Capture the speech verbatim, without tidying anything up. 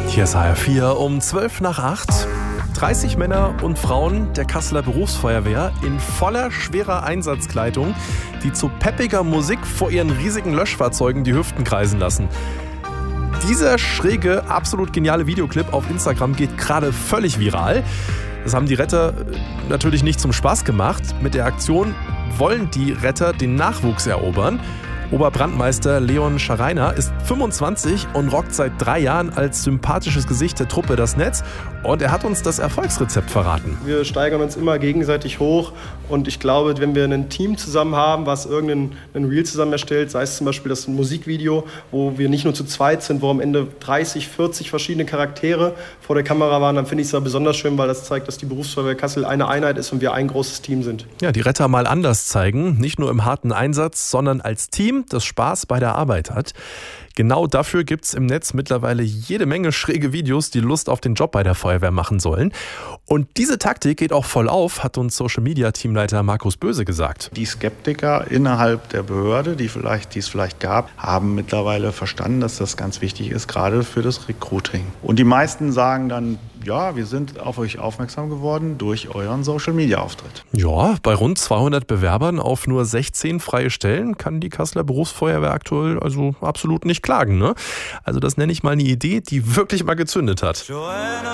Hier ist H R vier um zwölf nach acht. dreißig Männer und Frauen der Kasseler Berufsfeuerwehr in voller schwerer Einsatzkleidung, die zu peppiger Musik vor ihren riesigen Löschfahrzeugen die Hüften kreisen lassen. Dieser schräge, absolut geniale Videoclip auf Instagram geht gerade völlig viral. Das haben die Retter natürlich nicht zum Spaß gemacht. Mit der Aktion wollen die Retter den Nachwuchs erobern. Oberbrandmeister Leon Schareiner ist fünfundzwanzig und rockt seit drei Jahren als sympathisches Gesicht der Truppe das Netz. Und er hat uns das Erfolgsrezept verraten. Wir steigern uns immer gegenseitig hoch. Und ich glaube, wenn wir ein Team zusammen haben, was irgendein ein Reel zusammen erstellt, sei es zum Beispiel das Musikvideo, wo wir nicht nur zu zweit sind, wo am Ende dreißig, vierzig verschiedene Charaktere vor der Kamera waren, dann finde ich es ja besonders schön, weil das zeigt, dass die Berufsfeuerwehr Kassel eine Einheit ist und wir ein großes Team sind. Ja, die Retter mal anders zeigen, nicht nur im harten Einsatz, sondern als Team, das Spaß bei der Arbeit hat. Genau dafür gibt es im Netz mittlerweile jede Menge schräge Videos, die Lust auf den Job bei der Feuerwehr machen sollen. Und diese Taktik geht auch voll auf, hat uns Social-Media-Teamleiter Markus Böse gesagt. Die Skeptiker innerhalb der Behörde, die, vielleicht, die es vielleicht gab, haben mittlerweile verstanden, dass das ganz wichtig ist, gerade für das Recruiting. Und die meisten sagen dann, ja, wir sind auf euch aufmerksam geworden durch euren Social-Media-Auftritt. Ja, bei rund zweihundert Bewerbern auf nur sechzehn freie Stellen kann die Kasseler Berufsfeuerwehr aktuell also absolut nicht klagen, ne? Also das nenne ich mal eine Idee, die wirklich mal gezündet hat.